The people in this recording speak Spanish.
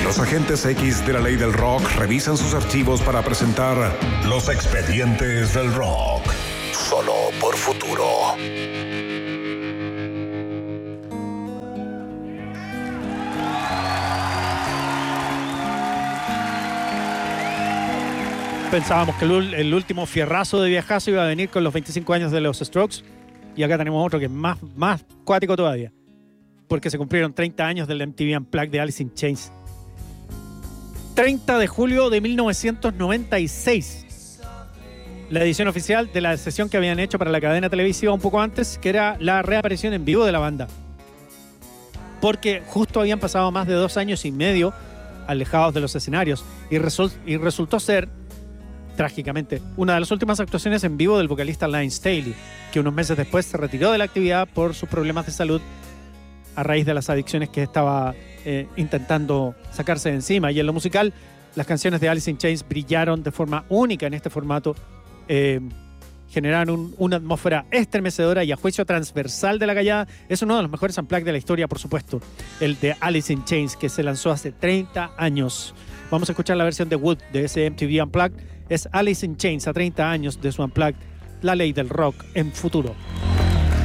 Los agentes X de la ley del rock revisan sus archivos para presentar Los Expedientes del Rock. Solo por Futuro. Pensábamos que el último fierrazo de viejazo iba a venir con los 25 años de los Strokes. Y acá tenemos otro que es más cuático todavía. Porque se cumplieron 30 años del MTV Unplugged de Alice in Chains. 30 de julio de 1996. La edición oficial de la sesión que habían hecho para la cadena televisiva un poco antes, que era la reaparición en vivo de la banda. Porque justo habían pasado más de 2 años y medio alejados de los escenarios. Y resultó ser, trágicamente, una de las últimas actuaciones en vivo del vocalista Lane Staley, que unos meses después se retiró de la actividad por sus problemas de salud a raíz de las adicciones que estaba intentando sacarse de encima. Y en lo musical, las canciones de Alice in Chains brillaron de forma única en este formato, generaron una atmósfera estremecedora y a juicio transversal de la callada. Es uno de los mejores unplugged de la historia, por supuesto, el de Alice in Chains, que se lanzó hace 30 años. Vamos a escuchar la versión de Wood de ese MTV Unplugged. Es Alice in Chains a 30 años de su Unplugged, La Ley del Rock en Futuro.